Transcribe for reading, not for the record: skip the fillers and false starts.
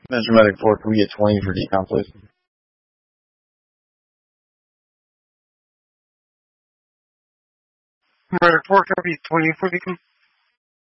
Mr. Medic 4, can we get 20 for decon, please? Medic 4, can we get 20 for decon?